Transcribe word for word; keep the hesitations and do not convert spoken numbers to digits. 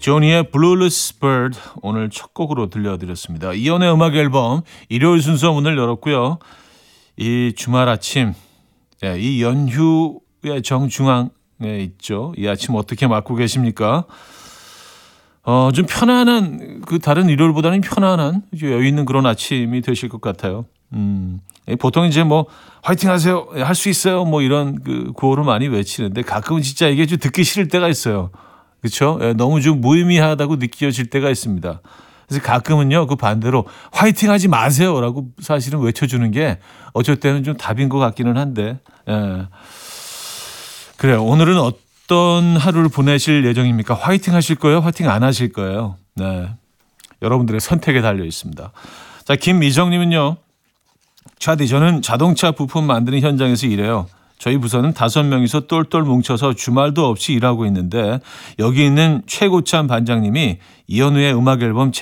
조니의 Blueless Bird 오늘 첫 곡으로 들려드렸습니다. 이연의 음악 앨범 일요일 순서 문을 열었고요. 이 주말 아침, 네, 이 연휴의 정중앙에 있죠. 이 아침 어떻게 맞고 계십니까? 어, 좀 편안한, 그 다른 일요일보다는 편안한, 여유 있는 그런 아침이 되실 것 같아요. 음, 보통 이제 뭐, 화이팅 하세요. 할 수 있어요. 뭐 이런 그 구호를 많이 외치는데 가끔은 진짜 이게 좀 듣기 싫을 때가 있어요. 그렇죠? 너무 좀 무의미하다고 느껴질 때가 있습니다. 그래서 가끔은요, 그 반대로 화이팅 하지 마세요라고 사실은 외쳐주는 게 어쩔 때는 좀 답인 것 같기는 한데, 예. 그래요. 오늘은 어떤 하루를 보내실 예정입니까? 화이팅 하실 거예요? 화이팅 안 하실 거예요? 네. 여러분들의 선택에 달려 있습니다. 자, 김미정님은요, 차디, 저는 자동차 부품 만드는 현장에서 일해요. 저희 부서는 다섯 명이서 똘똘 뭉쳐서 주말도 없이 일하고 있는데 여기 있는 최고참 반장님이 이현우의 음악 앨범